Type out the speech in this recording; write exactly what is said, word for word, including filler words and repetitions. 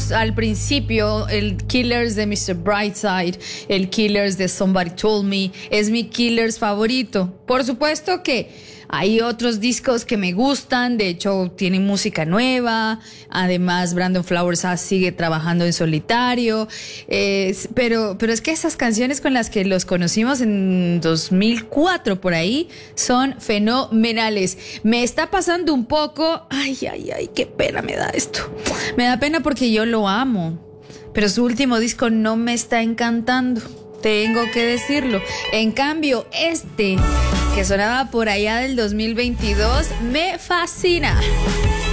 escuchamos al principio, el Killers de mister Brightside, el Killers de Somebody Told Me, es mi Killers favorito. Por supuesto que hay otros discos que me gustan, de hecho tienen música nueva, además Brandon Flowers sigue trabajando en solitario, eh, pero, pero es que esas canciones con las que los conocimos en dos mil cuatro por ahí son fenomenales. Me está pasando un poco, ay, ay, ay, qué pena me da esto, me da pena porque yo lo amo, pero su último disco no me está encantando, tengo que decirlo. En cambio, este que sonaba por allá del dos mil veintidós me fascina.